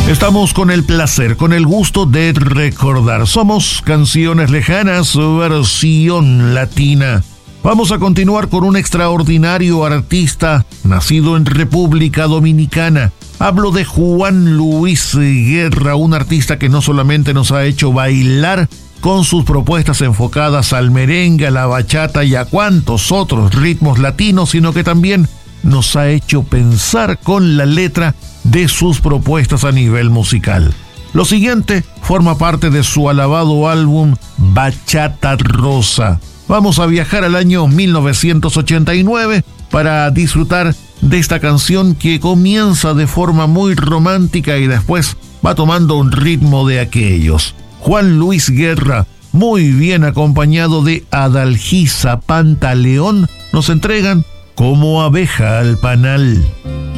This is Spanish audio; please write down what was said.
Estamos con el placer, con el gusto de recordar. Somos Canciones Lejanas, versión latina. Vamos a continuar con un extraordinario artista nacido en República Dominicana. Hablo de Juan Luis Guerra, un artista que no solamente nos ha hecho bailar con sus propuestas enfocadas al merengue, a la bachata y a cuantos otros ritmos latinos, sino que también nos ha hecho pensar con la letra de sus propuestas a nivel musical. Lo siguiente forma parte de su alabado álbum Bachata Rosa. Vamos a viajar al año 1989 para disfrutar de esta canción que comienza de forma muy romántica y después va tomando un ritmo de aquellos. Juan Luis Guerra, muy bien acompañado de Adalgisa Pantaleón, nos entregan Como abeja al panal.